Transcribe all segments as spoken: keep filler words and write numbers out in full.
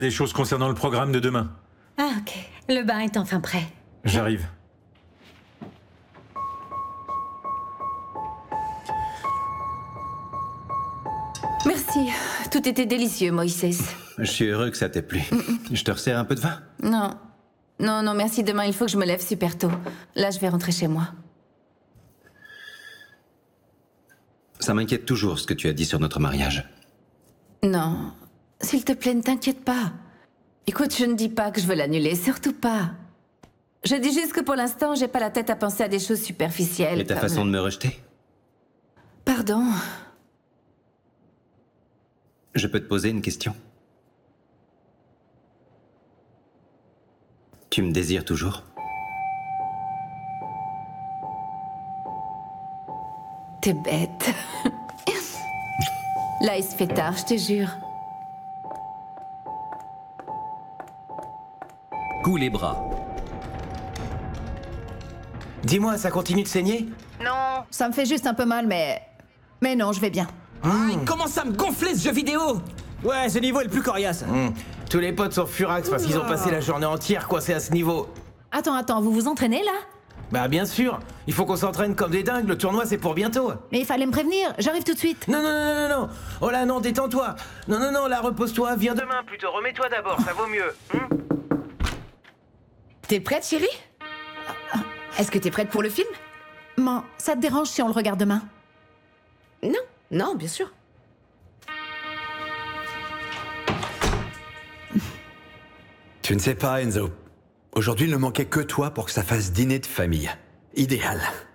Des choses concernant le programme de demain. Ah, ok. Le bain est enfin prêt. J'arrive. Merci. Tout était délicieux, Moïse. Je suis heureux que ça t'ait plu. Je te resserre un peu de vin? Non. Non, non, merci. Demain, il faut que je me lève super tôt. Là, je vais rentrer chez moi. Ça m'inquiète toujours ce que tu as dit sur notre mariage. Non. S'il te plaît, ne t'inquiète pas. Écoute, je ne dis pas que je veux l'annuler, surtout pas. Je dis juste que pour l'instant, j'ai pas la tête à penser à des choses superficielles. Et ta comme... façon de me rejeter? Pardon. Je peux te poser une question? Tu me désires toujours? T'es bête. Là, il se fait tard, je te jure. Coule les bras. Dis-moi, ça continue de saigner? Non, ça me fait juste un peu mal, mais... Mais non, je vais bien. Ah, il commence à me gonfler ce jeu vidéo. Ouais, ce niveau est le plus coriace. Mmh. Tous les potes sont furax parce qu'ils ont passé la journée entière coincés à ce niveau. Attends, attends, vous vous entraînez, là? Bah bien sûr, il faut qu'on s'entraîne comme des dingues, le tournoi c'est pour bientôt. Mais il fallait me prévenir, j'arrive tout de suite. Non, non, non, non, non, oh là non, détends-toi. Non, non, non, là repose-toi, viens demain plutôt, remets-toi d'abord, ça vaut mieux. Hum T'es prête, chérie? Est-ce que t'es prête pour le film? Man, ça te dérange si on le regarde demain? Non, non, bien sûr. Tu ne sais pas, Enzo. Aujourd'hui, il ne manquait que toi pour que ça fasse dîner de famille. Idéal.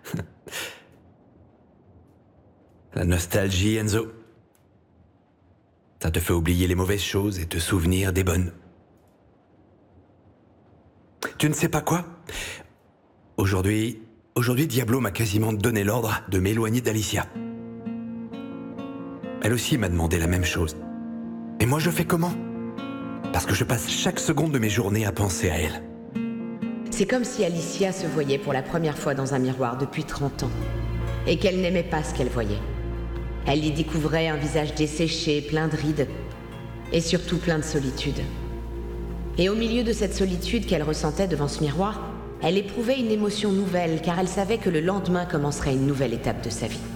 La nostalgie, Enzo. Ça te fait oublier les mauvaises choses et te souvenir des bonnes. Tu ne sais pas quoi? Aujourd'hui, aujourd'hui, Diablo m'a quasiment donné l'ordre de m'éloigner d'Alicia. Elle aussi m'a demandé la même chose. Et moi, je fais comment? Parce que je passe chaque seconde de mes journées à penser à elle. C'est comme si Alicia se voyait pour la première fois dans un miroir depuis trente ans. Et qu'elle n'aimait pas ce qu'elle voyait. Elle y découvrait un visage desséché, plein de rides. Et surtout plein de solitude. Et au milieu de cette solitude qu'elle ressentait devant ce miroir, elle éprouvait une émotion nouvelle, car elle savait que le lendemain commencerait une nouvelle étape de sa vie.